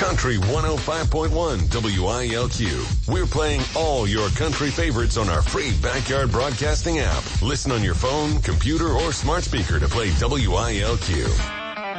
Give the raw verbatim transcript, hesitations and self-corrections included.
Country one oh five point one W I L Q. We're playing all your country favorites on our free Backyard Broadcasting app. Listen on your phone, computer, or smart speaker to play W I L Q.